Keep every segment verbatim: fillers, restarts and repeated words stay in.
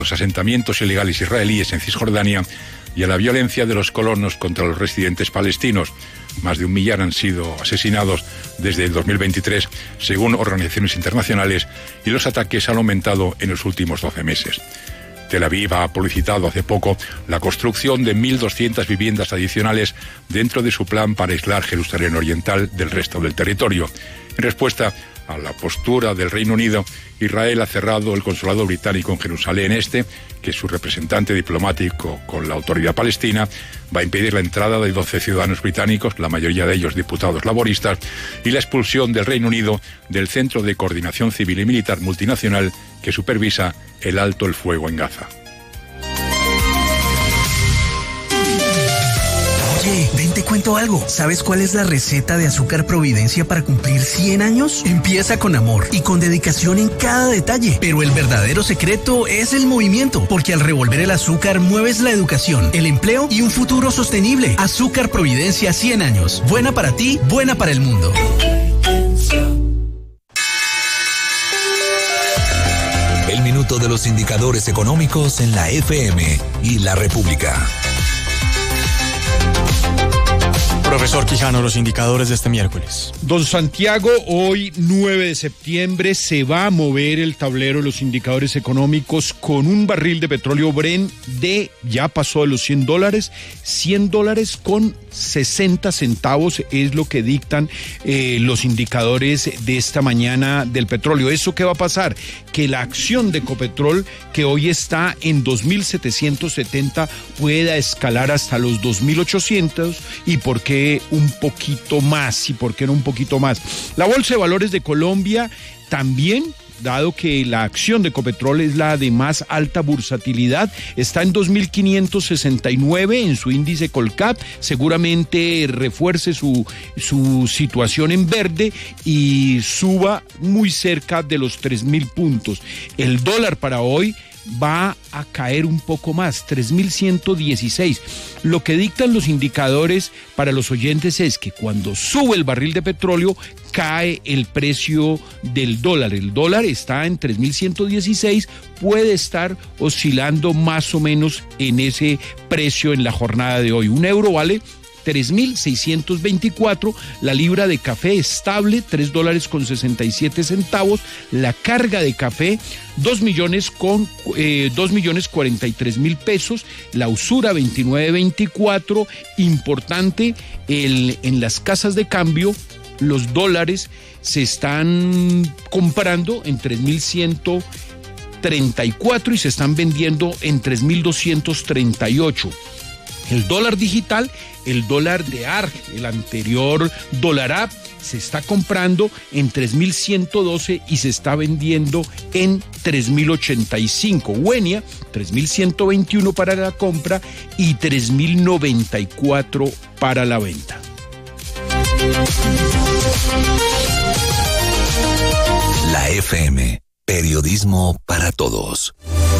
los asentamientos ilegales israelíes en Cisjordania y a la violencia de los colonos contra los residentes palestinos. Más de un millar han sido asesinados desde el dos mil veintitrés, según organizaciones internacionales, y los ataques han aumentado en los últimos doce meses. Tel Aviv ha publicitado hace poco la construcción de mil doscientas viviendas adicionales dentro de su plan para aislar Jerusalén Oriental del resto del territorio. En respuesta a la postura del Reino Unido, Israel ha cerrado el consulado británico en Jerusalén Este, que su representante diplomático con la autoridad palestina va a impedir la entrada de doce ciudadanos británicos, la mayoría de ellos diputados laboristas, y la expulsión del Reino Unido del Centro de Coordinación Civil y Militar Multinacional que supervisa el alto el fuego en Gaza. Oye, ven te cuento algo. ¿Sabes cuál es la receta de Azúcar Providencia para cumplir cien años? Empieza con amor y con dedicación en cada detalle. Pero el verdadero secreto es el movimiento, porque al revolver el azúcar mueves la educación, el empleo y un futuro sostenible. Azúcar Providencia cien años. Buena para ti, buena para el mundo. El minuto de los indicadores económicos en la F M y la República. Profesor Quijano, los indicadores de este miércoles. Don Santiago, hoy nueve de septiembre se va a mover el tablero de los indicadores económicos con un barril de petróleo Brent de, ya pasó de los cien dólares, cien dólares con sesenta centavos es lo que dictan eh, los indicadores de esta mañana del petróleo. ¿Eso qué va a pasar? Que la acción de Ecopetrol, que hoy está en dos mil setecientos setenta, pueda escalar hasta los dos mil ochocientos y por qué un poquito más y por qué no un poquito más. La Bolsa de Valores de Colombia también, dado que la acción de Ecopetrol es la de más alta bursatilidad, está en dos mil quinientos sesenta y nueve en su índice Colcap, seguramente refuerce su, su situación en verde y suba muy cerca de los tres mil puntos. El dólar para hoy va a caer un poco más, tres mil ciento dieciséis. Lo que dictan los indicadores para los oyentes es que cuando sube el barril de petróleo, cae el precio del dólar. El dólar está en tres mil ciento dieciséis, puede estar oscilando más o menos en ese precio en la jornada de hoy. Un euro vale tres mil seiscientos veinticuatro, la libra de café estable, tres dólares con sesenta y siete centavos, la carga de café, dos millones con, eh, dos millones cuarenta y tres mil pesos, la usura veintinueve veinticuatro, importante, el, en las casas de cambio, los dólares se están comprando en tres mil ciento treinta y cuatro y se están vendiendo en tres mil doscientos treinta y ocho. El dólar digital, el dólar de A R G, el anterior dólar app, se está comprando en tres mil ciento doce y se está vendiendo en tres mil ochenta y cinco. Wenia, tres mil ciento veintiuno para la compra y tres mil noventa y cuatro para la venta. La F M, periodismo para todos.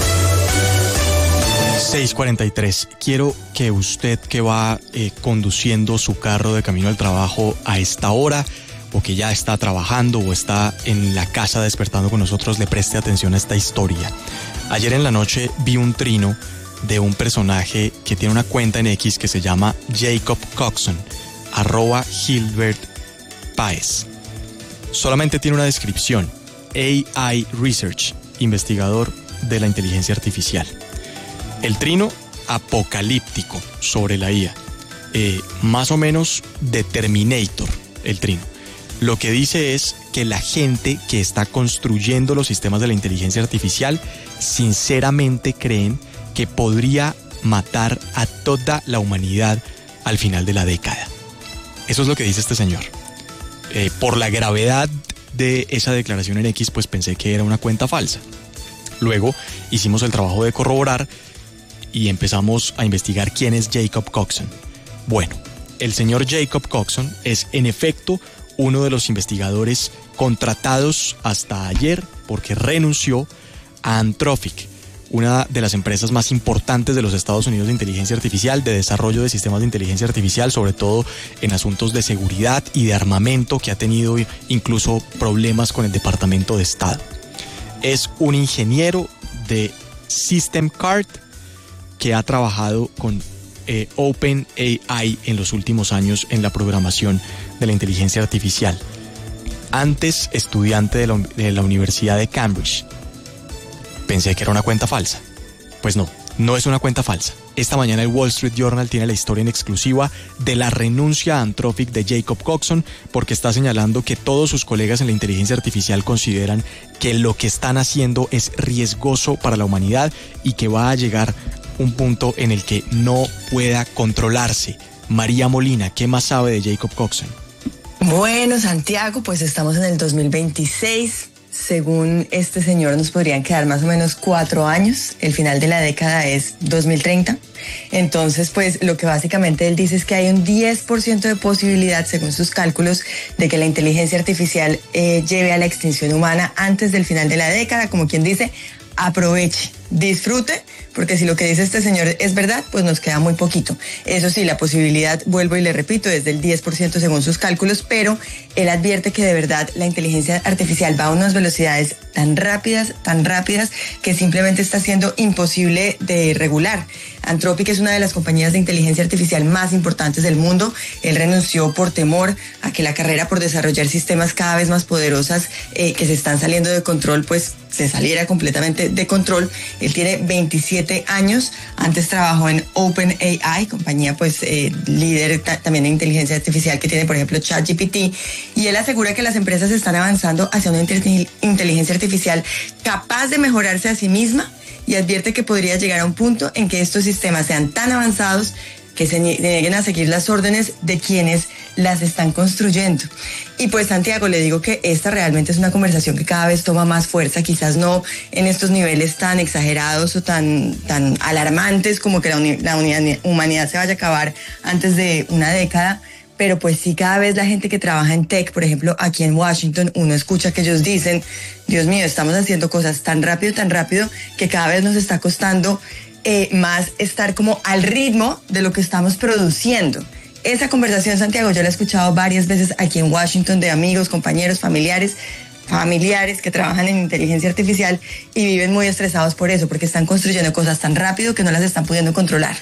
seis cuarenta y tres. Quiero que usted que va eh, conduciendo su carro de camino al trabajo a esta hora, o que ya está trabajando o está en la casa despertando con nosotros, le preste atención a esta historia. Ayer en la noche vi un trino de un personaje que tiene una cuenta en X que se llama Jacob Coxon, arroba Gilbert Páez. Solamente tiene una descripción: A I Research, investigador de la inteligencia artificial. El trino apocalíptico sobre la I A, eh, más o menos de Terminator, el trino. Lo que dice es que la gente que está construyendo los sistemas de la inteligencia artificial sinceramente creen que podría matar a toda la humanidad al final de la década. Eso es lo que dice este señor. Eh, por la gravedad de esa declaración en X, pues pensé que era una cuenta falsa. Luego hicimos el trabajo de corroborar y empezamos a investigar quién es Jacob Coxon. Bueno, el señor Jacob Coxon es en efecto uno de los investigadores contratados hasta ayer porque renunció a Anthropic, una de las empresas más importantes de los Estados Unidos de inteligencia artificial, de desarrollo de sistemas de inteligencia artificial, sobre todo en asuntos de seguridad y de armamento, que ha tenido incluso problemas con el Departamento de Estado. Es un ingeniero de System Card, que ha trabajado con eh, OpenAI en los últimos años en la programación de la inteligencia artificial. Antes estudiante de la, de la Universidad de Cambridge. Pensé que era una cuenta falsa. Pues no, no es una cuenta falsa. Esta mañana el Wall Street Journal tiene la historia en exclusiva de la renuncia a Anthropic de Jacob Coxon, porque está señalando que todos sus colegas en la inteligencia artificial consideran que lo que están haciendo es riesgoso para la humanidad y que va a llegar un punto en el que no pueda controlarse. María Molina, ¿qué más sabe de Jacob Coxon? Bueno, Santiago, pues estamos en el dos mil veintiséis. Según este señor nos podrían quedar más o menos cuatro años. El final de la década es dos mil treinta. Entonces, pues lo que básicamente él dice es que hay un diez por ciento de posibilidad, según sus cálculos, de que la inteligencia artificial eh, lleve a la extinción humana antes del final de la década. Como quien dice, aproveche, disfrute, porque si lo que dice este señor es verdad, pues nos queda muy poquito. Eso sí, la posibilidad, vuelvo y le repito, es del diez por ciento según sus cálculos, pero él advierte que de verdad la inteligencia artificial va a unas velocidades tan rápidas, tan rápidas, que simplemente está siendo imposible de regular. Anthropic es una de las compañías de inteligencia artificial más importantes del mundo. Él renunció por temor a que la carrera por desarrollar sistemas cada vez más poderosas eh, que se están saliendo de control, pues se saliera completamente de control. Él tiene veintisiete años, antes trabajó en OpenAI, compañía pues eh, líder ta- también de inteligencia artificial que tiene por ejemplo ChatGPT, y él asegura que las empresas están avanzando hacia una intel- inteligencia artificial capaz de mejorarse a sí misma, y advierte que podría llegar a un punto en que estos sistemas sean tan avanzados que se nieguen a seguir las órdenes de quienes las están construyendo. Y pues, Santiago, le digo que esta realmente es una conversación que cada vez toma más fuerza, quizás no en estos niveles tan exagerados o tan, tan alarmantes como que la, uni- la unidad, humanidad se vaya a acabar antes de una década, pero pues sí, cada vez la gente que trabaja en tech, por ejemplo, aquí en Washington, uno escucha que ellos dicen, Dios mío, estamos haciendo cosas tan rápido, tan rápido, que cada vez nos está costando eh, más estar como al ritmo de lo que estamos produciendo. Esa conversación, Santiago, yo la he escuchado varias veces aquí en Washington de amigos, compañeros, familiares, familiares que trabajan en inteligencia artificial y viven muy estresados por eso, porque están construyendo cosas tan rápido que no las están pudiendo controlar.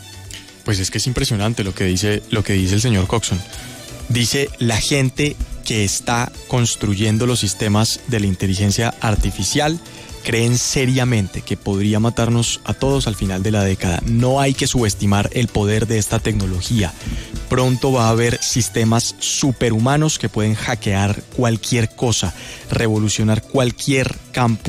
Pues es que es impresionante lo que dice, lo que dice el señor Coxon. Dice, la gente que está construyendo los sistemas de la inteligencia artificial creen seriamente que podría matarnos a todos al final de la década. No hay que subestimar el poder de esta tecnología. Pronto va a haber sistemas superhumanos que pueden hackear cualquier cosa, revolucionar cualquier campo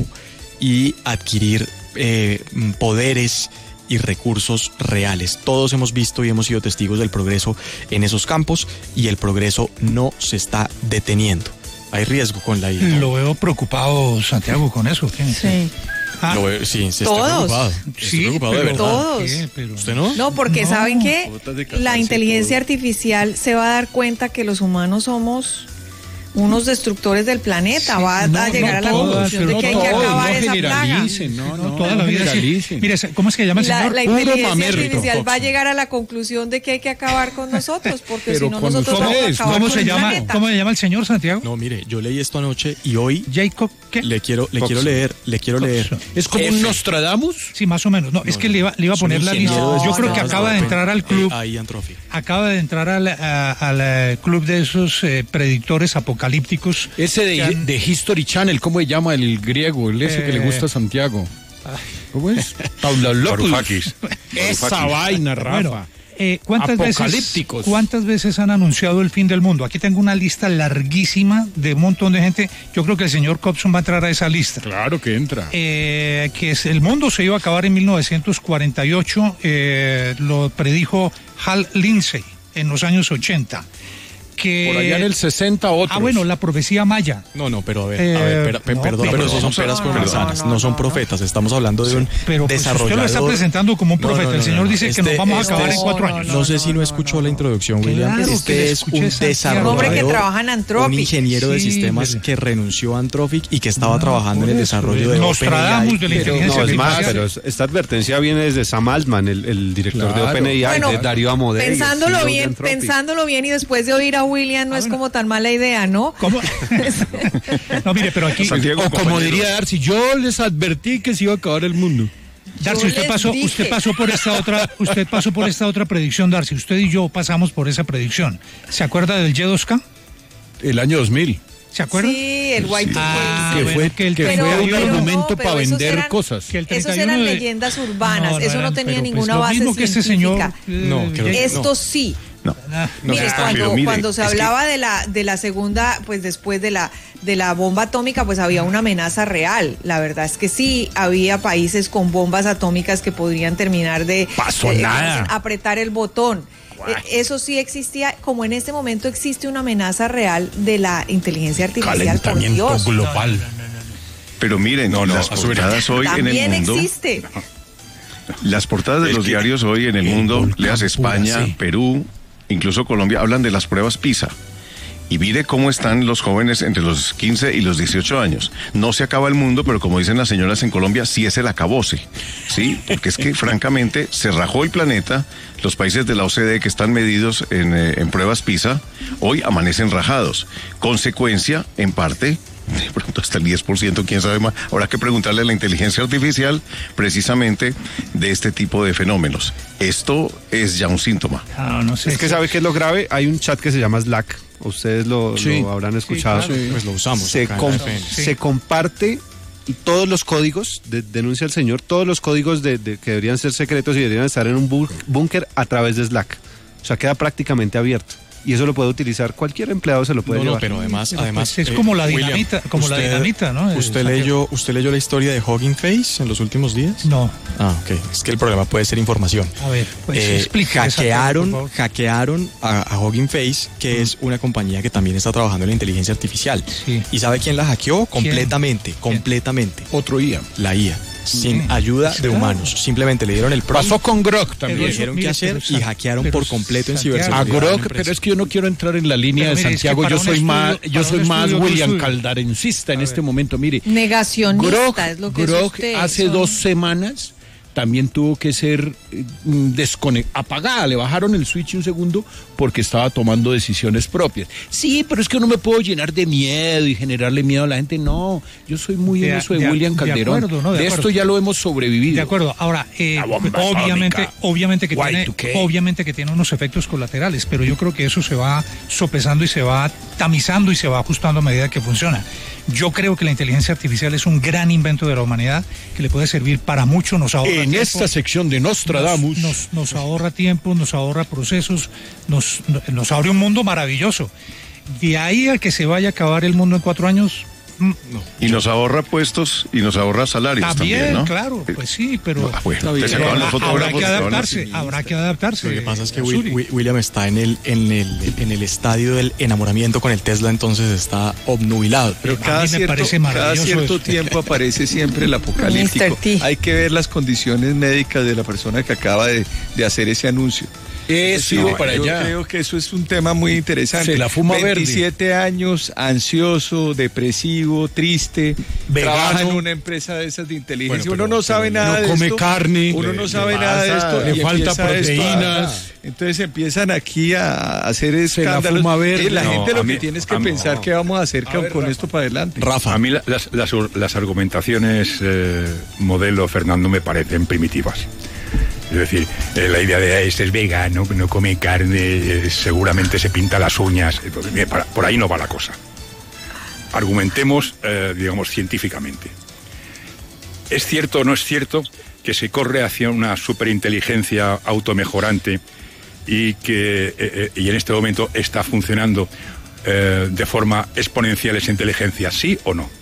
y adquirir eh, poderes y recursos reales. Todos hemos visto y hemos sido testigos del progreso en esos campos y el progreso no se está deteniendo. Hay riesgo con la I A. Lo veo preocupado, Santiago, con eso. ¿Qué? Sí. Ah, Lo veo, sí, se está Todos. preocupado. sí, Estoy preocupado de pero- verdad. Todos. ¿qué? Pero- ¿Usted no? No, porque No. ¿saben qué? Botas de La catarse, inteligencia todo. artificial se va a dar cuenta que los humanos somos unos destructores del planeta. Sí, va a, no, a llegar no a la todas, conclusión de no que hay que todos, acabar no esa plaga. generalicen, no, no, toda la no vida sí. generalicen. Mire, ¿cómo es que llama el La, señor? la Puro inteligencia mamerto, artificial va a Coxon. llegar a la conclusión de que hay que acabar con nosotros, porque Pero si no con nosotros ustedes, vamos a acabar ¿Cómo con se el llama? planeta. ¿Cómo se llama el señor, Santiago? No, mire, yo leí esto anoche y hoy Jacob, ¿qué? le quiero, le Coxon. quiero leer, le quiero leer. Coxon. ¿Es como un F. Nostradamus? Sí, más o menos. No, es que le iba, le iba a Es un poner la ingeniero lista. de Yo creo que sistemas acaba de Open entrar al club. A I Anthropic. Acaba de entrar al, a- al eh, club de esos eh, predictores apocalípticos. Ese de, que han- de History Channel, ¿cómo se llama el griego? El ese que le Eh, gusta a Santiago. ¿Cómo es? Taulolopoulos. Varoufakis. Esa Varoufakis. vaina, Rafa. Bueno, eh, ¿cuántas veces, Apocalípticos. ¿cuántas veces han anunciado el fin del mundo? Aquí tengo una lista larguísima de un montón de gente. Yo creo que el señor Coxon va a entrar a esa lista. Claro que entra. Eh, que es, el mundo se iba a acabar en mil novecientos cuarenta y ocho, eh, lo predijo Hal Lindsey en los años ochenta. Que, Por allá en el sesenta otros. Ah, bueno, la profecía maya. No, no, pero a ver, Eh, a ver, pera- pe- no, perdón, pero pero esos son vamos a- peras con no, no, manzanas, no, no, no, son no. profetas, estamos hablando de un Pero pues, usted desarrollador. lo está presentando como un No, no, profeta. no, El señor no, dice que este- nos vamos a este acabar es- en cuatro no, años. No sé si no escuchó la introducción, William. Claro que Este le es escuché, un Santiago. desarrollador, Un hombre que trabaja en Anthropic. un ingeniero de Sí, sistemas pero- que renunció a Anthropic y que estaba No, trabajando en el por eso, desarrollo de Nostradamus OpenAI. de la Pero, inteligencia no, es más, artificial. pero es- esta advertencia viene desde Sam Altman, el, el director Claro. de OpenAI, Bueno, de Darío Amodei. Pensándolo el C E O de bien, Anthropic. pensándolo bien y después de oír a William no es como tan mala idea, ¿no? ¿Cómo? No, mire, pero aquí... Santiago, O como compañero. diría Darcy, yo les advertí que se iba a acabar el mundo. Darcy, Yo usted les pasó, dije. usted pasó por esta otra, usted pasó por esta otra predicción, Darcy. Usted y yo pasamos por esa predicción. ¿Se acuerda del Y dos K? El año dos mil. ¿Se acuerda? Sí, el White Ah, que bueno, fue, que el que treinta y fue uno un pero argumento no, pero para esos vender eran- cosas. Que el Esos treinta y uno eran de- leyendas urbanas, No, no eso no eran, tenía pero, ninguna pues, lo base mismo que este señor, científica. eh, No, creo que Esto no. sí. Ah, No, Mire, está- cuando, pero mire, cuando se es que- hablaba de la de la segunda, pues después de la de la bomba atómica, pues había una amenaza real. La verdad es que sí, había países con bombas atómicas que podrían terminar de Pasó eh, nada. apretar el botón. Eh, Eso sí existía, como en este momento existe una amenaza real de la inteligencia artificial, por Calentamiento Dios. global. Pero miren, No, no, las a su vez. portadas hoy en También el mundo, existe. las portadas de Es los que- diarios hoy en el El mundo, volcán leas España, Pura, sí. Perú, incluso Colombia, hablan de las pruebas PISA. Y mire cómo están los jóvenes entre los quince y los dieciocho años. No se acaba el mundo, pero como dicen las señoras en Colombia, sí es el acabose. Sí, porque es que francamente se rajó el planeta. Los países de la O C D E que están medidos en, eh, en pruebas PISA, hoy amanecen rajados. Consecuencia, en parte, de pronto hasta el diez por ciento, quién sabe más. Habrá que preguntarle a la inteligencia artificial precisamente de este tipo de fenómenos. Esto es ya un síntoma. no, no sé. Es que sabe qué es lo grave, hay un chat que se llama Slack, ustedes lo, Sí. lo habrán escuchado. claro. Sí. Pues lo usamos. se, acá en com- la F M. Sí. se comparte y todos los códigos, de- denuncia el señor, todos los códigos de, de- que deberían ser secretos y deberían estar en un bu- búnker a través de Slack. O sea, queda prácticamente abierto. Y eso lo puede utilizar cualquier empleado, se lo puede No, no, llevar. pero además, Pero, además pues, es eh, como la William, dinamita, como la dinamita, ¿no? ¿Usted El- leyó, usted leyó la historia de Hugging Face en los últimos días? No, Ah, ok. Es que el problema puede ser información. a ver, pues Eh, explique. hackearon, por favor. hackearon a, a Hugging Face, que es una compañía que también está trabajando en la inteligencia artificial. Sí. ¿Y sabe quién la hackeó? Completamente, completamente. Otro I A. La I A, sin ayuda de Claro. humanos. Simplemente le dieron el prompt, Pasó con Grok le también. Pero dijeron mire, qué hacer pero y hackearon pero por completo en Santiago- A ciberseguridad. de la Grok, empresa. pero es que yo no quiero entrar en la línea Pero de mire, es que Santiago. para Yo un soy estudio- más, yo para soy un más estudio, otro William estudio. Caldarencista en A este ver. momento. Mire, Negacionista Grok, es lo que es Grok usted. hace son- dos semanas también tuvo que ser desconectada, apagada. Le bajaron el switch un segundo porque estaba tomando decisiones propias. Sí, pero es que no me puedo llenar de miedo y generarle miedo a la gente. No, yo soy muy De- en eso de, de- William de Calderón. acuerdo, no, de de acuerdo. esto ya lo hemos sobrevivido. De acuerdo. Ahora, eh, La bomba obviamente, atómica. obviamente que Y tiene, dos K. obviamente que tiene unos efectos colaterales, pero yo creo que eso se va sopesando y se va tamizando y se va ajustando a medida que funciona. Yo creo que la inteligencia artificial es un gran invento de la humanidad que le puede servir para mucho, nos ahorra En tiempo, esta sección de Nostradamus. nos, nos, nos ahorra tiempo, nos ahorra procesos, nos, nos abre un mundo maravilloso. De ahí a que se vaya a acabar el mundo en cuatro años, mm, Y nos ahorra puestos y nos ahorra salarios también, también, ¿no? claro, pues sí, pero... Ah, bueno, Está bien. entonces se pero acaban los habrá fotógrafos, que se acaban adaptarse, los- habrá que adaptarse. Lo que pasa es que Zuri. Will- Will- William está en el, en, el, en el estadio del enamoramiento con el Tesla, entonces está obnubilado. Pero A cada mí me cierto, parece cada maravilloso cierto eso. tiempo aparece siempre el apocalíptico. mister T. Hay que ver las condiciones médicas de la persona que acaba de, de hacer ese anuncio. Eso Sí, iba para yo allá. creo que eso es un tema muy interesante. Se la fuma verde. veintisiete años, ansioso, depresivo, triste, Vegano. trabaja en una empresa de esas de inteligencia. Bueno, pero- uno no sabe pero nada no de come esto. carne, Uno le- no le sabe nada de pasa, esto. le y falta empieza esto a- proteínas. entonces empiezan aquí a hacer Se la escándalos. fuma verde. Eh, la No, gente a lo mí- que tiene es que a mí- pensar no. qué vamos a hacer con, ver, con Rafa. esto para adelante. Rafa, A mí la- las, las, las argumentaciones eh, modelo Fernando me parecen primitivas. Es decir, eh, la idea de este es vegano, no come carne, eh, seguramente se pinta las uñas. Entonces, mire, para- por ahí no va la cosa. Argumentemos, eh, digamos, científicamente. ¿Es cierto o no es cierto que se corre hacia una superinteligencia automejorante y que eh, eh, y en este momento está funcionando eh, de forma exponencial esa inteligencia? ¿Sí o no?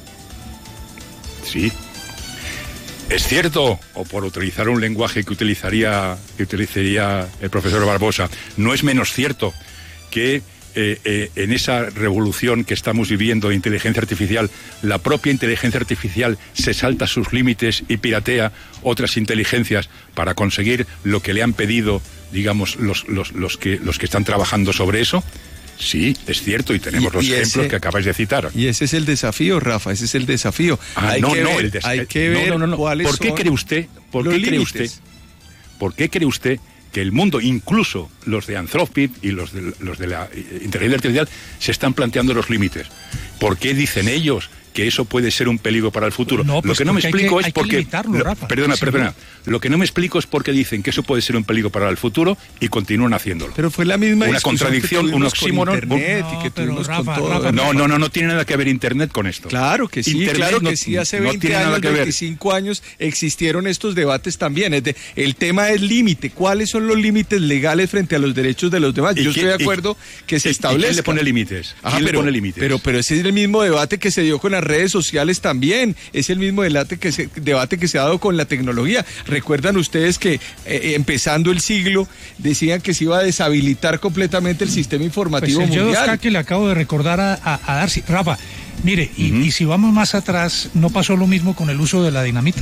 Sí. ¿Es cierto, o por utilizar un lenguaje que utilizaría, que utilizaría el profesor Barbosa, no es menos cierto que eh, eh, en esa revolución que estamos viviendo de inteligencia artificial, la propia inteligencia artificial se salta sus límites y piratea otras inteligencias para conseguir lo que le han pedido, digamos, los, los, los, que, los que están trabajando sobre eso? Sí, es cierto, y tenemos Y- los y ejemplos ese- que acabáis de citar. Y ese es el desafío, Rafa, ese es el desafío. Ah, hay no, que no, ver, el des- hay que no, ver no, no, no. cuáles ¿Por qué son cree usted? ¿Por los qué cree límites. usted? ¿Por qué cree usted que el mundo, incluso los de Anthropic y los de, los de la eh, inteligencia artificial, se están planteando los límites? ¿Por qué dicen ellos que que eso puede ser un peligro para el futuro. No, pues lo que no me explico que, es porque... Limitarlo, lo, Rafa, perdona, sí, perdona. no. Lo que no me explico es por qué dicen que eso puede ser un peligro para el futuro y continúan haciéndolo. Pero fue la misma una contradicción, un oxímoron. No, y que pero Rafa, con todo. Rafa, no, no, no, no tiene nada que ver Internet con esto. Claro que sí, Internet claro no, que sí. Hace no veinte años, veinticinco años existieron estos debates también. Es de, el tema es límite. ¿Cuáles son los límites legales frente a los derechos de los demás? Yo estoy de acuerdo y, que se establezca. ¿Quién le pone límites? Ajá, ¿Quién pero, le pone límites? Pero, pero ese es el mismo debate que se dio con las redes sociales también. Es el mismo debate que se, debate que se ha dado con la tecnología. Recuerdan ustedes que eh, empezando el siglo decían que se iba a deshabilitar completamente el sistema informativo pues el mundial. Yo que le acabo de recordar a, a, a Darcy. Rafa, mire, uh-huh. y, y si vamos más atrás, ¿no pasó lo mismo con el uso de la dinamita?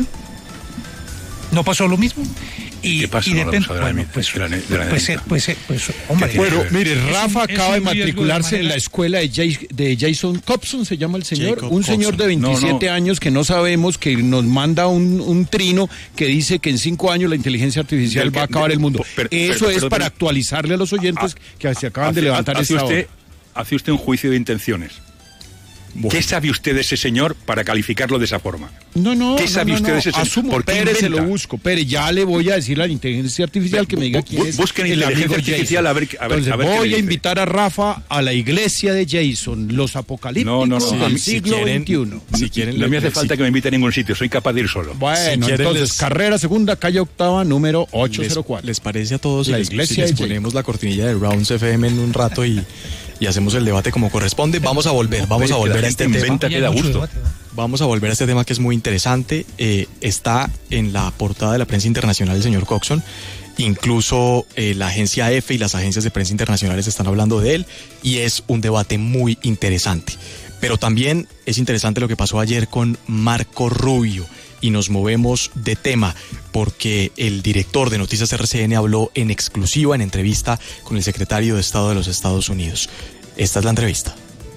¿No pasó lo mismo? Y, ¿Qué pasó y depende, de la, bueno, pues, de la, de la pues, pues, pues, pues, hombre. Bueno, mire, Rafa es un, acaba es de matricularse de en la escuela de, Jay, de Jason Cobson, se llama el señor, Jacob un señor Cobson. de veintisiete no, no. años que no sabemos, que nos manda un, un trino que dice que en cinco años la inteligencia artificial que, va a acabar de, el mundo. pero, Eso pero, es pero, para pero, actualizarle a los oyentes a, que se acaban hace, de levantar hace esta usted, hora. Hace usted un juicio de intenciones. Bueno. ¿Qué sabe usted de ese señor para calificarlo de esa forma? No, no, ¿Qué sabe no, no, usted no. de ese señor? Asumo, ¿Por qué Pérez, se inventa? lo busco. Pérez, ya le voy a decir a la inteligencia artificial que me diga quién es Busquen el inteligencia amigo artificial Jason. a ver, a ver, Entonces a ver voy qué a invitar a Rafa a la iglesia de Jason, los apocalípticos no, no, no, del si siglo quieren, veintiuno. Si quieren, no me hace si, falta que me invite a ningún sitio, soy capaz de ir solo. Bueno, si quieren entonces, les, carrera segunda, calle octava, número ochocientos cuatro. Les, ¿Les parece a todos la si iglesia les, si les de ponemos la cortinilla de Rounds F M en un rato y, y hacemos el debate como corresponde? Vamos a volver, vamos a volver a este tema. Que da gusto. Debate, ¿no? Vamos a volver a este tema que es muy interesante. Eh, está en la portada de la prensa internacional el señor Coxon. Incluso eh, la agencia EFE y las agencias de prensa internacionales están hablando de él y es un debate muy interesante. Pero también es interesante lo que pasó ayer con Marco Rubio y nos movemos de tema porque el director de Noticias R C N habló en exclusiva, en entrevista con el secretario de Estado de los Estados Unidos. Esta es la entrevista.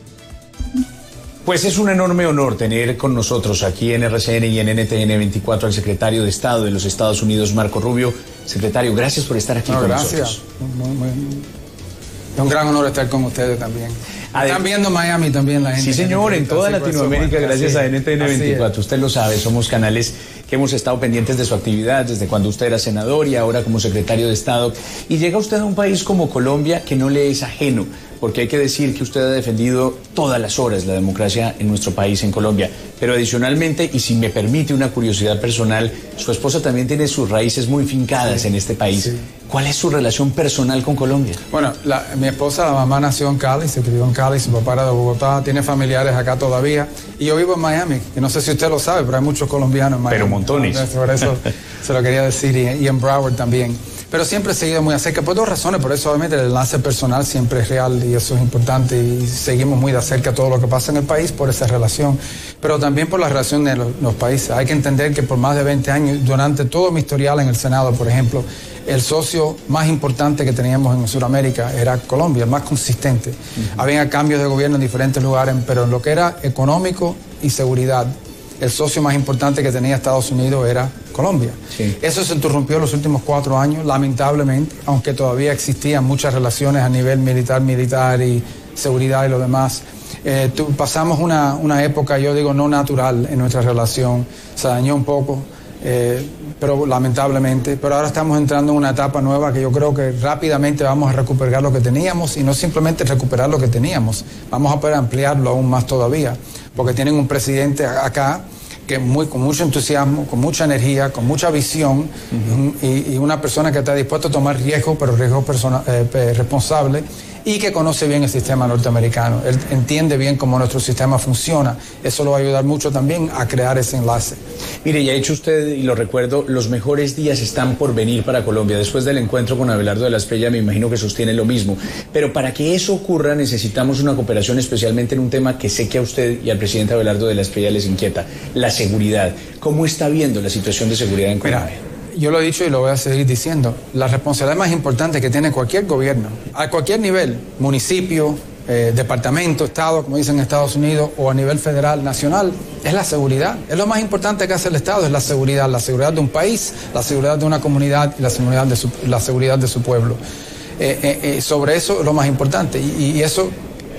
Pues es un enorme honor tener con nosotros aquí en R C N y en N T N veinticuatro al secretario de Estado de los Estados Unidos, Marco Rubio. Secretario, gracias por estar aquí no, con gracias. nosotros. Muy, muy, es un gran honor estar con ustedes también. Adem- Están viendo Miami también la gente. Sí, señor, en toda Latinoamérica, bueno, gracias a N T N veinticuatro. Usted lo sabe, somos canales que hemos estado pendientes de su actividad desde cuando usted era senador y ahora como secretario de Estado. Y llega usted a un país como Colombia que no le es ajeno, porque hay que decir que usted ha defendido todas las horas la democracia en nuestro país, en Colombia. Pero adicionalmente, y si me permite una curiosidad personal, su esposa también tiene sus raíces muy fincadas sí, en este país. Sí. ¿Cuál es su relación personal con Colombia? Bueno, la, mi esposa, la mamá nació en Cali, se crió en Cali, su papá era de Bogotá, tiene familiares acá todavía. Y yo vivo en Miami, y no sé si usted lo sabe, pero hay muchos colombianos en Miami. Pero montones. Entonces, por eso se lo quería decir, y, y en Broward también. Pero siempre he seguido muy cerca, por dos razones. Por eso, obviamente, el enlace personal siempre es real y eso es importante. Y seguimos muy de cerca todo lo que pasa en el país por esa relación. Pero también por la relación de los, los países. Hay que entender que por más de veinte años, durante todo mi historial en el Senado, por ejemplo, el socio más importante que teníamos en Sudamérica era Colombia, el más consistente. Uh-huh. Había cambios de gobierno en diferentes lugares, pero en lo que era económico y seguridad, el socio más importante que tenía Estados Unidos era Colombia. Sí. Eso se interrumpió en los últimos cuatro años, lamentablemente, aunque todavía existían muchas relaciones a nivel militar, militar y seguridad y lo demás. Eh, tu, pasamos una, una época, yo digo, no natural en nuestra relación, se dañó un poco, eh, pero lamentablemente, pero ahora estamos entrando en una etapa nueva que yo creo que rápidamente vamos a recuperar lo que teníamos y no simplemente recuperar lo que teníamos, vamos a poder ampliarlo aún más todavía, porque tienen un presidente acá que muy, con mucho entusiasmo, con mucha energía, con mucha visión uh-huh. y, y una persona que está dispuesta a tomar riesgos, pero riesgos persona, eh, responsables y que conoce bien el sistema norteamericano. Él entiende bien cómo nuestro sistema funciona. Eso lo va a ayudar mucho también a crear ese enlace. Mire, ya ha dicho usted, y lo recuerdo, los mejores días están por venir para Colombia. Después del encuentro con Abelardo de la Espriella, me imagino que sostiene lo mismo. Pero para que eso ocurra necesitamos una cooperación, especialmente en un tema que sé que a usted y al presidente Abelardo de la Espriella les inquieta, la seguridad. ¿Cómo está viendo la situación de seguridad en Colombia? Mira, yo lo he dicho y lo voy a seguir diciendo. La responsabilidad más importante que tiene cualquier gobierno, a cualquier nivel, municipio, eh, departamento, estado, como dicen en Estados Unidos, o a nivel federal, nacional, es la seguridad. Es lo más importante que hace el Estado, es la seguridad. La seguridad de un país, la seguridad de una comunidad y la seguridad de su, la seguridad de su pueblo. Eh, eh, eh, sobre eso es lo más importante. Y, y eso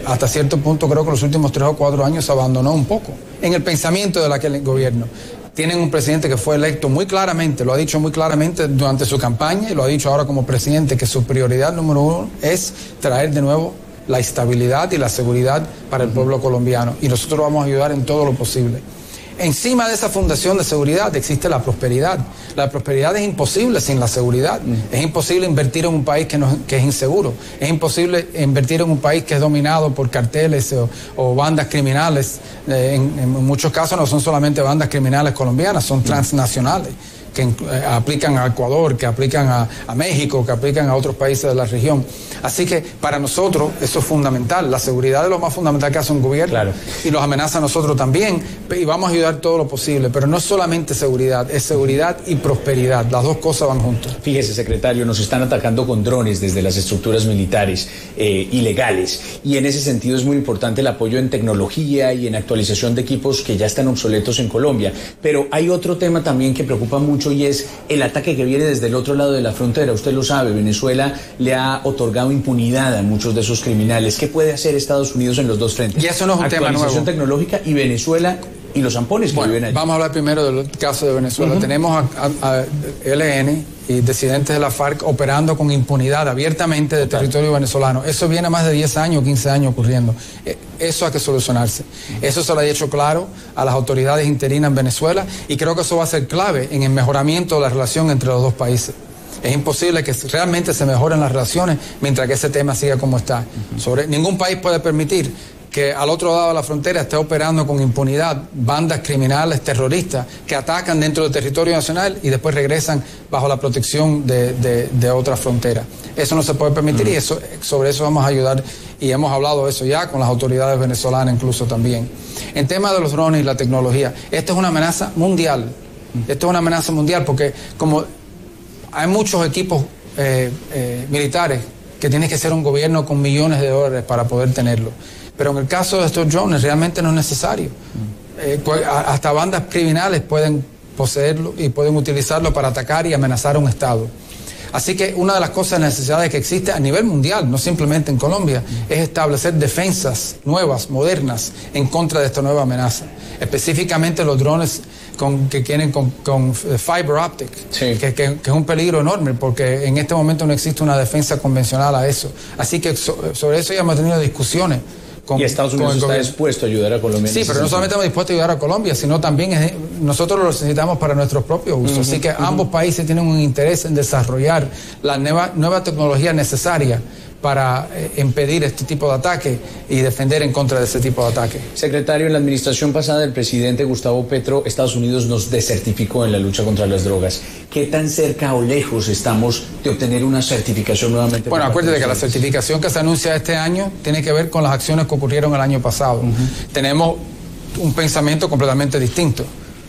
hasta cierto punto creo que los últimos tres o cuatro años se abandonó un poco en el pensamiento de aquel gobierno. Tienen un presidente que fue electo muy claramente, lo ha dicho muy claramente durante su campaña y lo ha dicho ahora como presidente, que su prioridad número uno es traer de nuevo la estabilidad y la seguridad para el pueblo colombiano, y nosotros vamos a ayudar en todo lo posible. Encima de esa fundación de seguridad existe la prosperidad. La prosperidad es imposible sin la seguridad. Mm. Es imposible invertir en un país que, no, que es inseguro. Es imposible invertir en un país que es dominado por carteles o, o bandas criminales. Eh, en, en muchos casos no son solamente bandas criminales colombianas, son transnacionales, que eh, aplican a Ecuador, que aplican a, a México, que aplican a otros países de la región. Así que para nosotros eso es fundamental. La seguridad es lo más fundamental que hace un gobierno. Claro. Y nos amenaza a nosotros también, y vamos a ayudar todo lo posible, pero no es solamente seguridad, es seguridad y prosperidad. Las dos cosas van juntas. Fíjese, secretario, nos están atacando con drones desde las estructuras militares eh, ilegales, y en ese sentido es muy importante el apoyo en tecnología y en actualización de equipos que ya están obsoletos en Colombia. Pero hay otro tema también que preocupa mucho, y es el ataque que viene desde el otro lado de la frontera. Usted lo sabe, Venezuela le ha otorgado impunidad a muchos de esos criminales. ¿Qué puede hacer Estados Unidos en los dos frentes? Y eso no es un tema nuevo. Actualización tecnológica y Venezuela y los zampones que bueno, viven allí. Vamos a hablar primero del caso de Venezuela. Uh-huh. Tenemos a, a, a L N y disidentes de la FARC operando con impunidad abiertamente de territorio venezolano. Eso viene más de diez años, quince años ocurriendo. Eso hay que solucionarse. Eso se lo ha dicho claro a las autoridades interinas en Venezuela, y creo que eso va a ser clave en el mejoramiento de la relación entre los dos países. Es imposible que realmente se mejoren las relaciones mientras que ese tema siga como está. Uh-huh. Sobre, ningún país puede permitir que al otro lado de la frontera esté operando con impunidad bandas criminales, terroristas, que atacan dentro del territorio nacional y después regresan bajo la protección de, de, de otra frontera. Eso no se puede permitir, uh-huh. y eso, sobre eso vamos a ayudar, y hemos hablado de eso ya con las autoridades venezolanas incluso también. En tema de los drones y la tecnología, esta es una amenaza mundial. Uh-huh. Esto es una amenaza mundial porque como hay muchos equipos eh, eh, militares que tiene que ser un gobierno con millones de dólares para poder tenerlo. Pero en el caso de estos drones realmente no es necesario. Eh, hasta bandas criminales pueden poseerlo y pueden utilizarlo para atacar y amenazar a un Estado. Así que una de las cosas, necesidades que existe a nivel mundial, no simplemente en Colombia, es establecer defensas nuevas, modernas, en contra de esta nueva amenaza. Específicamente los drones con, que tienen con, con fiber optic, sí. que, que, que es un peligro enorme, porque en este momento no existe una defensa convencional a eso. Así que so, sobre eso ya hemos tenido discusiones. Con, y Estados Unidos está dispuesto a ayudar a Colombia. Sí, pero no solamente estamos dispuestos a ayudar a Colombia, sino también es, nosotros lo necesitamos para nuestros propios usos. Uh-huh, Así que uh-huh. ambos países tienen un interés en desarrollar la nueva, nueva tecnología necesaria para eh, impedir este tipo de ataque y defender en contra de ese tipo de ataque. Secretario, en la administración pasada del presidente Gustavo Petro, Estados Unidos nos desertificó en la lucha contra las drogas. ¿Qué tan cerca o lejos estamos de obtener una certificación nuevamente? Bueno, acuérdate que la certificación que se anuncia este año tiene que ver con las acciones que ocurrieron el año pasado. Uh-huh. Tenemos un pensamiento completamente distinto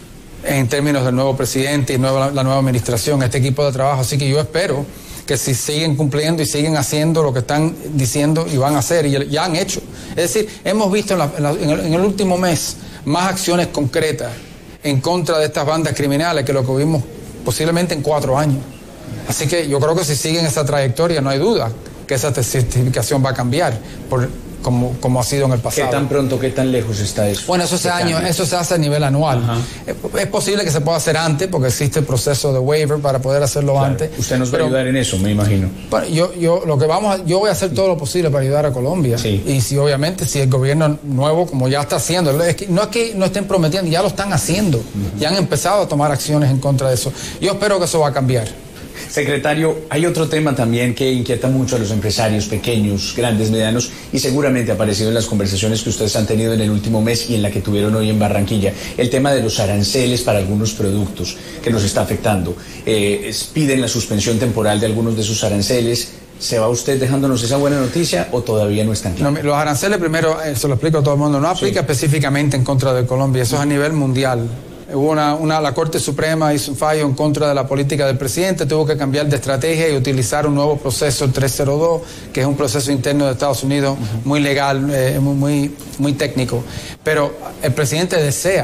en términos del nuevo presidente y nueva, la nueva administración, este equipo de trabajo. Así que yo espero que si siguen cumpliendo y siguen haciendo lo que están diciendo y van a hacer y ya han hecho. Es decir, hemos visto en, la, en, la, en, el, en el último mes más acciones concretas en contra de estas bandas criminales que lo que vimos posiblemente en cuatro años. Así que yo creo que si siguen esa trayectoria no hay duda que esa certificación va a cambiar por, como, como ha sido en el pasado. ¿Qué tan pronto, qué tan lejos está eso? Bueno, eso se, año, eso se hace a nivel anual. Es, es posible que se pueda hacer antes porque existe el proceso de waiver para poder hacerlo claro. antes. Usted nos pero, va a ayudar en eso, me imagino. Bueno, yo, yo, lo que vamos a, yo voy a hacer todo lo posible para ayudar a Colombia. Sí. Y si obviamente si el gobierno nuevo, como ya está haciendo, es que, no es que no estén prometiendo, ya lo están haciendo. Uh-huh. Ya han empezado a tomar acciones en contra de eso. Yo espero que eso va a cambiar. Secretario, hay otro tema también que inquieta mucho a los empresarios pequeños, grandes, medianos, y seguramente ha aparecido en las conversaciones que ustedes han tenido en el último mes y en la que tuvieron hoy en Barranquilla, el tema de los aranceles para algunos productos que nos está afectando. Eh, piden la suspensión temporal de algunos de sus aranceles. ¿Se va usted dejándonos esa buena noticia o todavía no están claros? No, los aranceles, primero, eh, se lo explico a todo el mundo, no aplica sí. específicamente en contra de Colombia, eso es a nivel mundial. Hubo una, una, la Corte Suprema hizo un fallo en contra de la política del presidente, tuvo que cambiar de estrategia y utilizar un nuevo proceso, el trescientos dos, que es un proceso interno de Estados Unidos, uh-huh. muy legal, eh, muy, muy técnico. Pero el presidente desea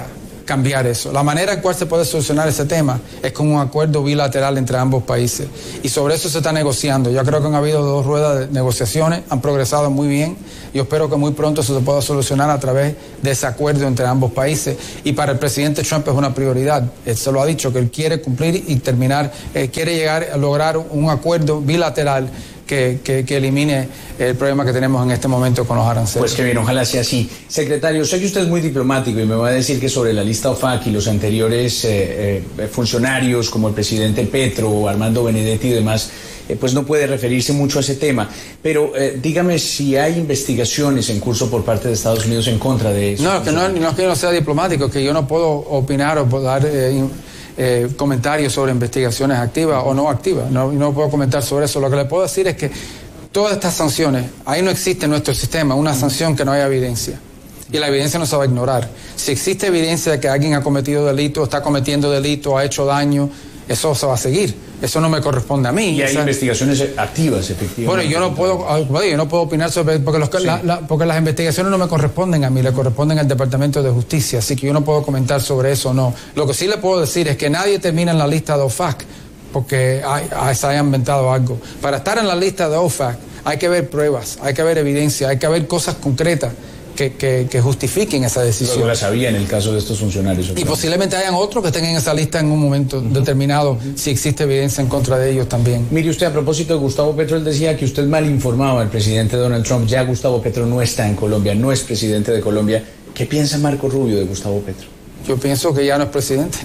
cambiar eso. La manera en cual se puede solucionar ese tema es con un acuerdo bilateral entre ambos países. Y sobre eso se está negociando. Yo creo que han habido dos ruedas de negociaciones, han progresado muy bien. Yo espero que muy pronto eso se pueda solucionar a través de ese acuerdo entre ambos países. Y para el presidente Trump es una prioridad. Él se lo ha dicho, que él quiere cumplir y terminar, eh, quiere llegar a lograr un acuerdo bilateral Que, que, que elimine el problema que tenemos en este momento con los aranceles. Pues que bien, ojalá sea así. Secretario, sé que usted es muy diplomático y me va a decir que sobre la lista O F A C y los anteriores eh, eh, funcionarios como el presidente Petro, Armando Benedetti y demás, eh, pues no puede referirse mucho a ese tema. Pero eh, dígame si hay investigaciones en curso por parte de Estados Unidos en contra de eso. No, que no, no es que yo no sea diplomático, es que yo no puedo opinar o dar eh, Eh, comentarios sobre investigaciones activas o no activas. No, no puedo comentar sobre eso. Lo que le puedo decir es que todas estas sanciones, ahí no existe en nuestro sistema una sanción que no haya evidencia. Y la evidencia no se va a ignorar. Si existe evidencia de que alguien ha cometido delito, está cometiendo delito, ha hecho daño, eso se va a seguir. Eso no me corresponde a mí. Y hay Esa... investigaciones activas, efectivamente. Bueno, yo no puedo, yo no puedo opinar sobre porque, los, sí. la, la, porque las investigaciones no me corresponden a mí, le corresponden al Departamento de Justicia, así que yo no puedo comentar sobre eso, no. Lo que sí le puedo decir es que nadie termina en la lista de O F A C porque hay, hay, se haya inventado algo. Para estar en la lista de O F A C hay que ver pruebas, hay que ver evidencia, hay que ver cosas concretas Que, que, que justifiquen esa decisión. Yo la sabía en el caso de estos funcionarios. Y posiblemente hayan otros que estén en esa lista en un momento uh-huh. determinado, uh-huh. si existe evidencia en contra de ellos también. Mire usted, a propósito de Gustavo Petro, él decía que usted mal informaba al presidente Donald Trump. Ya Gustavo Petro no está en Colombia, no es presidente de Colombia. ¿Qué piensa Marco Rubio de Gustavo Petro? Yo pienso que ya no es presidente.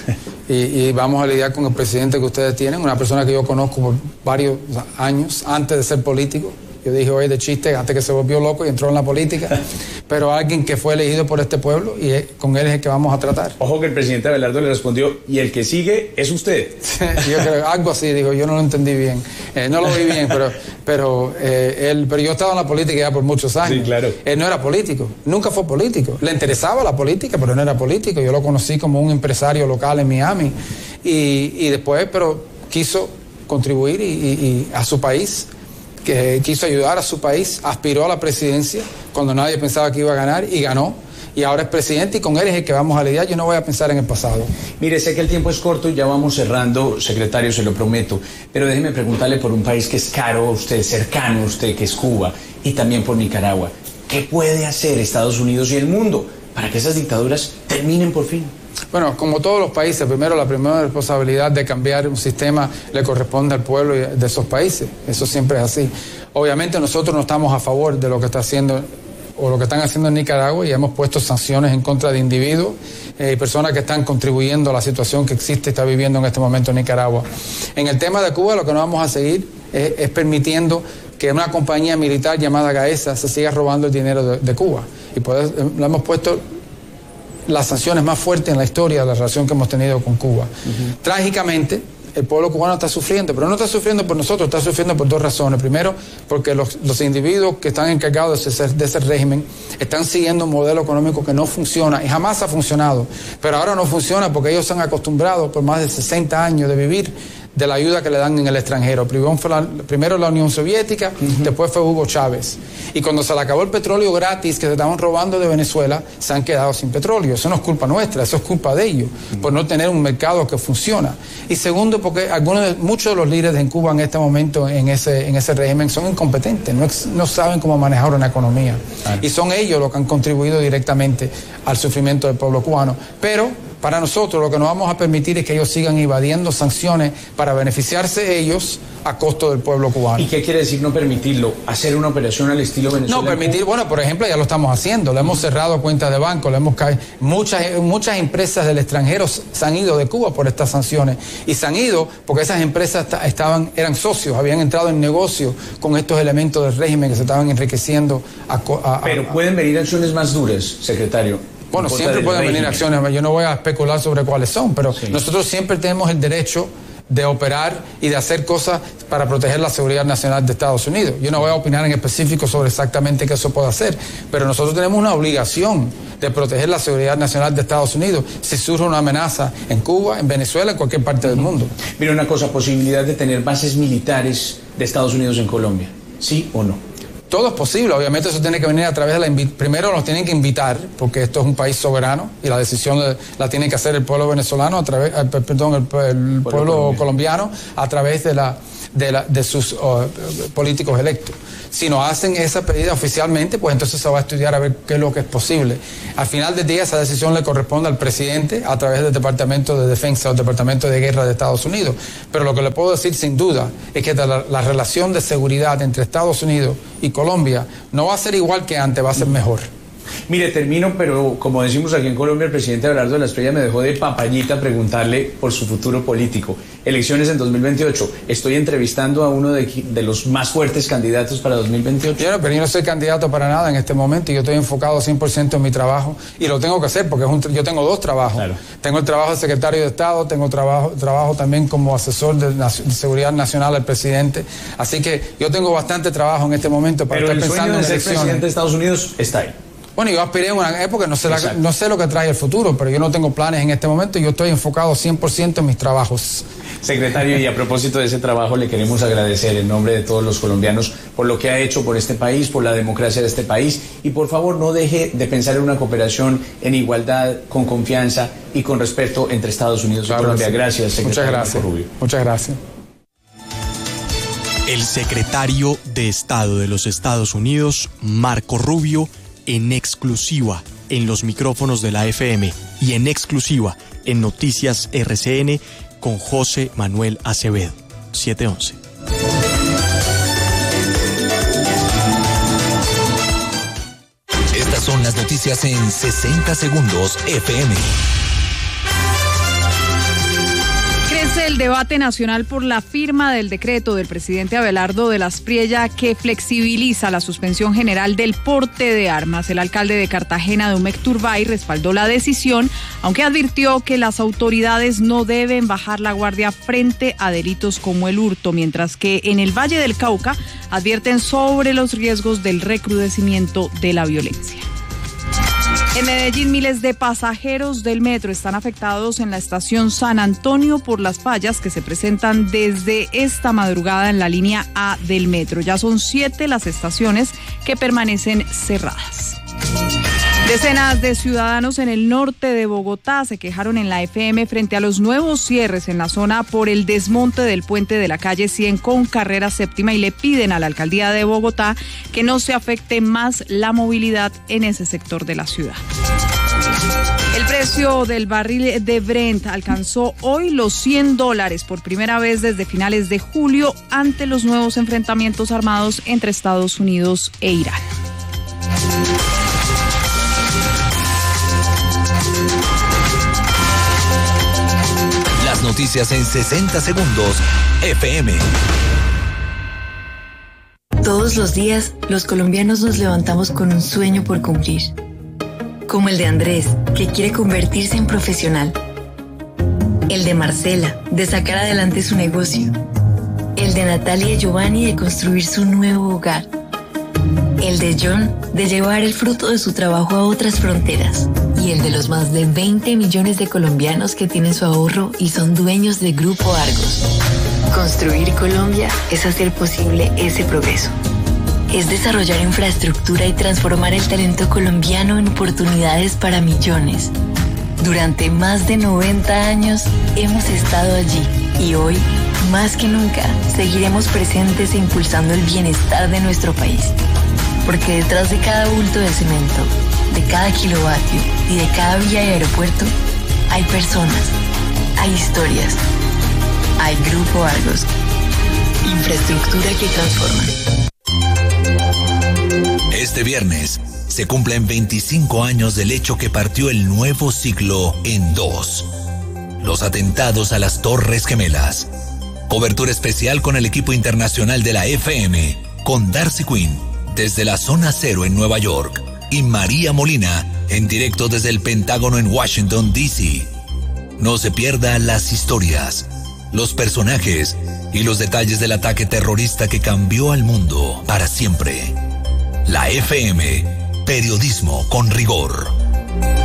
y, y vamos a lidiar con el presidente que ustedes tienen, una persona que yo conozco por varios años antes de ser político. Yo dije hoy de chiste antes que se volvió loco y entró en la política, pero alguien que fue elegido por este pueblo y es, con él es el que vamos a tratar. Ojo que el presidente Abelardo le respondió, y el que sigue es usted. Yo creo, algo así, dijo, yo no lo entendí bien, eh, no lo vi bien, pero pero eh, él, pero yo he estado en la política ya por muchos años. Sí, claro. Él no era político, nunca fue político, le interesaba la política, pero no era político. Yo lo conocí como un empresario local en Miami y, y después, pero quiso contribuir y, y, y a su país, que quiso ayudar a su país, aspiró a la presidencia cuando nadie pensaba que iba a ganar y ganó, y ahora es presidente y con él es el que vamos a lidiar. Yo no voy a pensar en el pasado. Mire, sé que el tiempo es corto y ya vamos cerrando, secretario, se lo prometo, pero déjeme preguntarle por un país que es caro a usted, cercano a usted, que es Cuba, y también por Nicaragua. ¿Qué puede hacer Estados Unidos y el mundo para que esas dictaduras terminen por fin? Bueno, como todos los países, primero la primera responsabilidad de cambiar un sistema le corresponde al pueblo de esos países. Eso siempre es así. Obviamente nosotros no estamos a favor de lo que está haciendo o lo que están haciendo en Nicaragua y hemos puesto sanciones en contra de individuos y eh, personas que están contribuyendo a la situación que existe y está viviendo en este momento en Nicaragua. En el tema de Cuba, lo que no vamos a seguir es, es permitiendo que una compañía militar llamada Gaesa se siga robando el dinero de, de Cuba. Y por eso le hemos puesto las sanciones más fuertes en la historia de la relación que hemos tenido con Cuba. Uh-huh. Trágicamente, el pueblo cubano está sufriendo, pero no está sufriendo por nosotros, está sufriendo por dos razones. Primero, porque los, los individuos que están encargados de ese, de ese régimen están siguiendo un modelo económico que no funciona y jamás ha funcionado. Pero ahora no funciona porque ellos se han acostumbrado por más de sesenta años de vivir de la ayuda que le dan en el extranjero. Primero fue la, primero la Unión Soviética, uh-huh. después fue Hugo Chávez. Y cuando se le acabó el petróleo gratis que se estaban robando de Venezuela, se han quedado sin petróleo. Eso no es culpa nuestra, eso es culpa de ellos, uh-huh. por no tener un mercado que funciona. Y segundo, porque algunos de, muchos de los líderes en Cuba en este momento, en ese, en ese régimen, son incompetentes, no, no saben cómo manejar una economía. Uh-huh. Y son ellos los que han contribuido directamente al sufrimiento del pueblo cubano. Pero para nosotros lo que nos vamos a permitir es que ellos sigan evadiendo sanciones para beneficiarse ellos a costo del pueblo cubano. ¿Y qué quiere decir no permitirlo? ¿Hacer una operación al estilo Venezuela? No, permitir, bueno, por ejemplo, ya lo estamos haciendo, le hemos cerrado cuentas de banco, le hemos caído. Muchas, muchas empresas del extranjero se han ido de Cuba por estas sanciones y se han ido porque esas empresas estaban, eran socios, habían entrado en negocio con estos elementos del régimen que se estaban enriqueciendo. A, a, a, Pero pueden venir acciones más duras, secretario. Bueno, siempre pueden venir acciones, yo no voy a especular sobre cuáles son, pero sí. Nosotros siempre tenemos el derecho de operar y de hacer cosas para proteger la seguridad nacional de Estados Unidos. Yo no voy a opinar en específico sobre exactamente qué eso puede hacer, pero nosotros tenemos una obligación de proteger la seguridad nacional de Estados Unidos si surge una amenaza en Cuba, en Venezuela, en cualquier parte del mundo. Mira una cosa, posibilidad de tener bases militares de Estados Unidos en Colombia, ¿sí o no? todo es posible. Obviamente eso tiene que venir a través de la invi- primero nos tienen que invitar, porque esto es un país soberano y la decisión de, la tiene que hacer el pueblo venezolano a través, eh, perdón, el, el pueblo, pueblo colombiano. colombiano a través de la de, la, de sus uh, políticos electos. Si no hacen esa pedida oficialmente, pues entonces se va a estudiar a ver qué es lo que es posible. Al final del día esa decisión le corresponde al presidente a través del Departamento de Defensa o Departamento de Guerra de Estados Unidos. Pero lo que le puedo decir sin duda es que la, la relación de seguridad entre Estados Unidos y Colombia no va a ser igual que antes, va a ser mejor. Mire, termino, pero como decimos aquí en Colombia, el presidente Abelardo de la Espriella me dejó de papayita preguntarle por su futuro político. Elecciones en dos mil veintiocho. Estoy entrevistando a uno de, de los más fuertes candidatos para dos mil veintiocho. Yo no, pero yo no soy candidato para nada en este momento y yo estoy enfocado cien por ciento en mi trabajo y lo tengo que hacer porque es un, yo tengo dos trabajos. Claro. Tengo el trabajo de secretario de Estado, tengo trabajo, trabajo también como asesor de, de Seguridad Nacional del presidente. Así que yo tengo bastante trabajo en este momento para pero estar pensando en elecciones. Pero el sueño de ser presidente de Estados Unidos está ahí. Bueno, yo aspiré en una época, no sé, la, no sé lo que trae el futuro, pero yo no tengo planes en este momento y yo estoy enfocado cien por ciento en mis trabajos. Secretario, y a propósito de ese trabajo, le queremos agradecer en nombre de todos los colombianos por lo que ha hecho por este país, por la democracia de este país, y por favor no deje de pensar en una cooperación en igualdad, con confianza y con respeto entre Estados Unidos y Colombia. Gracias, secretario. Muchas gracias. Rubio. Muchas gracias. El secretario de Estado de los Estados Unidos, Marco Rubio, en exclusiva en los micrófonos de la F M y en exclusiva en Noticias R C N con José Manuel Acevedo. siete once. Estas son las noticias en sesenta segundos F M. El debate nacional por la firma del decreto del presidente Abelardo de la Espriella que flexibiliza la suspensión general del porte de armas. El alcalde de Cartagena, Domecq Turbay, respaldó la decisión, aunque advirtió que las autoridades no deben bajar la guardia frente a delitos como el hurto, mientras que en el Valle del Cauca advierten sobre los riesgos del recrudecimiento de la violencia. En Medellín, miles de pasajeros del metro están afectados en la estación San Antonio por las fallas que se presentan desde esta madrugada en la línea A del metro. Ya son siete las estaciones que permanecen cerradas. Decenas de ciudadanos en el norte de Bogotá se quejaron en la F M frente a los nuevos cierres en la zona por el desmonte del puente de la calle cien con carrera séptima y le piden a la alcaldía de Bogotá que no se afecte más la movilidad en ese sector de la ciudad. El precio del barril de Brent alcanzó hoy los cien dólares por primera vez desde finales de julio ante los nuevos enfrentamientos armados entre Estados Unidos e Irán. Las noticias en sesenta segundos F M. Todos los días, los colombianos nos levantamos con un sueño por cumplir. Como el de Andrés, que quiere convertirse en profesional. El de Marcela, de sacar adelante su negocio. El de Natalia y Giovanni, de construir su nuevo hogar. El de John, de llevar el fruto de su trabajo a otras fronteras. Y el de los más de veinte millones de colombianos que tienen su ahorro y son dueños de Grupo Argos. Construir Colombia es hacer posible ese progreso. Es desarrollar infraestructura y transformar el talento colombiano en oportunidades para millones. Durante más de noventa años hemos estado allí y hoy, más que nunca, seguiremos presentes e impulsando el bienestar de nuestro país. Porque detrás de cada bulto de cemento, de cada kilovatio y de cada vía y aeropuerto, hay personas, hay historias, hay Grupo Argos. Infraestructura que transforma. Este viernes se cumplen veinticinco años del hecho que partió el nuevo siglo en dos. Los atentados a las Torres Gemelas. Cobertura especial con el equipo internacional de la F M, con Darcy Quinn desde la Zona Cero en Nueva York y María Molina en directo desde el Pentágono en Washington, D C. No se pierda las historias, los personajes y los detalles del ataque terrorista que cambió al mundo para siempre. La F M, periodismo con rigor.